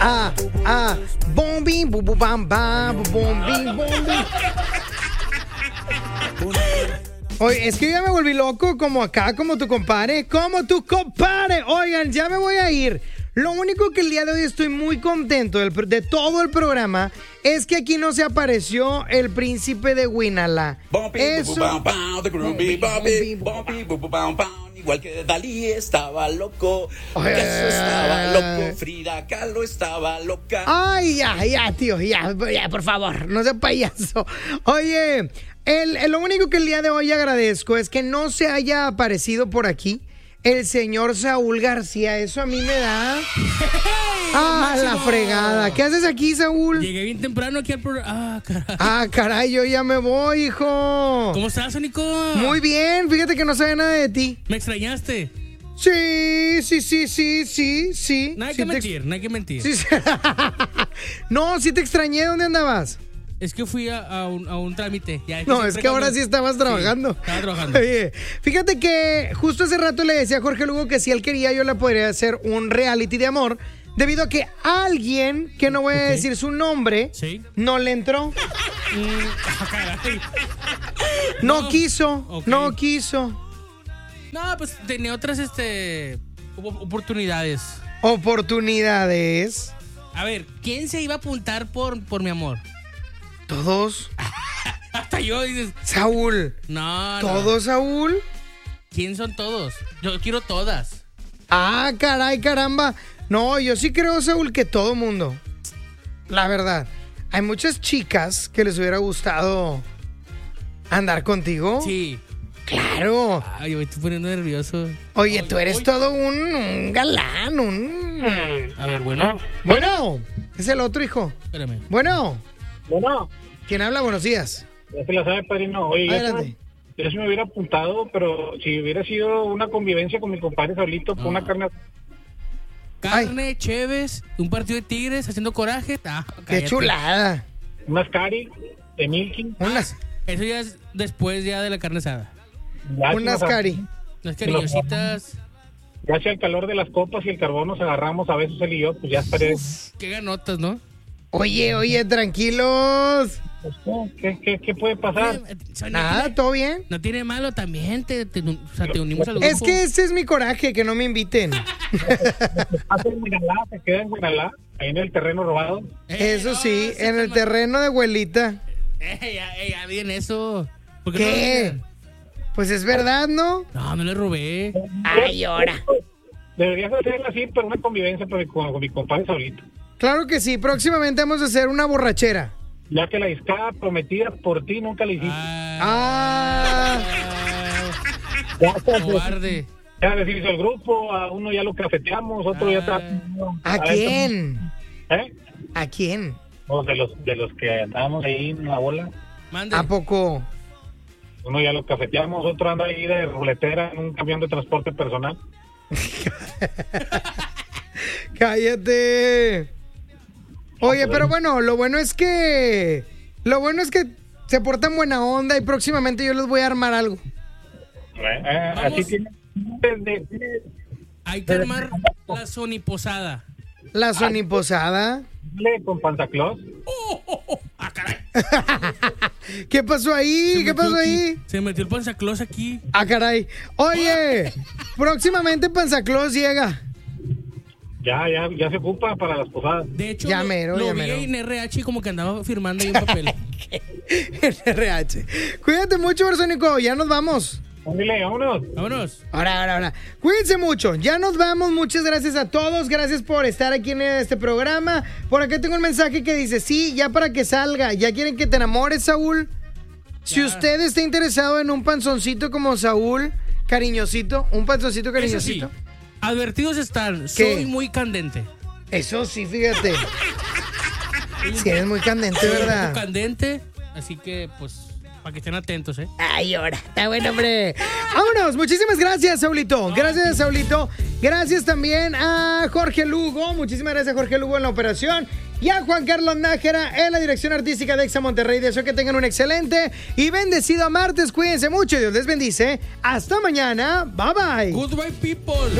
Bombi, bu, bu, bam, bam, bombi, bombi. Oye, es que yo ya me volví loco como acá, como tu compadre. Oigan, ya me voy a ir. Lo único que el día de hoy estoy muy contento de todo el programa es que aquí no se apareció el príncipe de Winala. Eso. Igual que Dalí estaba loco, Picasso estaba loco, Frida Kahlo estaba loca. Ay, ya, tío, ya, por favor, no sea payaso. Oye, lo único que el día de hoy agradezco es que no se haya aparecido por aquí el señor Saúl García. Eso a mí me da... la fregada. ¿Qué haces aquí, Saúl? Llegué bien temprano aquí al programa. Caray, yo ya me voy, hijo. ¿Cómo estás, Sónico? Muy bien, fíjate que no sabía nada de ti. ¿Me extrañaste? Sí. No hay que mentir. Sí. No, sí te extrañé. ¿Dónde andabas? Es que fui a un trámite. No, es que ahora sí estabas trabajando. Sí, estaba trabajando. Oye, fíjate que justo hace rato le decía a Jorge Lugo que si él quería yo le podría hacer un reality de amor, debido a que alguien, que no voy a decir su nombre, ¿sí? No le entró. Caray. No quiso. No, pues tenía otras oportunidades. Oportunidades. A ver, ¿quién se iba a apuntar por mi amor? ¿Todos? Hasta yo, dices. Saúl. No. ¿Todos, Saúl? ¿Quién son todos? Yo quiero todas. Caray, caramba. No, yo sí creo, Saúl, que todo mundo. La verdad. Hay muchas chicas que les hubiera gustado andar contigo. Sí. Claro. Ay, me estoy poniendo nervioso. Oye, tú eres todo un galán, A ver, bueno. Bueno, es el otro, hijo. Espérame. Bueno. Bueno. ¿Quién habla? Buenos días. Ya se la sabe, padrino. Oye, adelante. Yo sí me hubiera apuntado, pero si hubiera sido una convivencia con mi compadre Saulito, con una carne... Carne, cheves, un partido de Tigres haciendo coraje. ¡Qué chulada! Unas cari de Milky. Eso ya es después ya de la carne asada. Unas cari. Unas cariñositas. Ya sea el calor de las copas y el carbón nos agarramos a veces él y yo, pues ya estaré... Qué ganotas, ¿no? Oye, tranquilos. ¿Qué puede pasar? Nada, ¿todo bien? No tiene malo también, te unimos al grupo. Es que ese es mi coraje, que no me inviten. Se queda en Guinalá, ahí en el terreno robado. Eso sí, en el terreno de abuelita. Ya bien eso. ¿Qué? Pues es verdad, ¿no? No le robé. Ay, ahora. Deberías hacerlo así, pero una convivencia con mi compadre Saulito. Claro que sí, próximamente vamos a hacer una borrachera. Ya que la discada prometida por ti nunca la hiciste. Cobarde. Ya deshizo el grupo, a uno ya lo cafeteamos, otro ya está... ¿A quién? ¿Eh? ¿A quién? No, de los que andábamos ahí en la bola. Mande. ¿A poco? Uno ya lo cafeteamos, otro anda ahí de ruletera en un camión de transporte personal. Cállate. Oye, pero bueno, lo bueno es que se portan buena onda y próximamente yo les voy a armar algo. Así tiene... Hay que armar la soniposada. ¿La soniposada? ¿Con Santa Claus? Caray. ¿Qué pasó ahí? Se metió el Santa Claus aquí. Caray. Oye, próximamente Santa Claus llega. Ya se ocupa para las posadas. De hecho, ya mero. vi en RH como que andaba firmando ahí un papel. En RH. Cuídate mucho, Barsónico. Ya nos vamos. Vámonos. Ahora. Cuídense mucho. Ya nos vamos. Muchas gracias a todos. Gracias por estar aquí en este programa. Por acá tengo un mensaje que dice: sí, ya para que salga. ¿Ya quieren que te enamores, Saúl? Ya. Si usted está interesado en un panzoncito como Saúl, cariñosito, un panzoncito cariñosito. Eso sí, advertidos están. ¿Qué? Soy muy candente. Eso sí, fíjate. Si eres muy candente, ¿verdad? Muy candente. Así que, pues, para que estén atentos, ¿eh? Ay, ahora. Está bueno, hombre. Vámonos. Muchísimas gracias, Saulito. Gracias, Saulito. Gracias también a Jorge Lugo. Muchísimas gracias a Jorge Lugo en la operación. Y a Juan Carlos Nájera en la dirección artística de Exa Monterrey. Deseo que tengan un excelente y bendecido martes. Cuídense mucho. Dios les bendice. Hasta mañana. Bye, bye. Goodbye, people.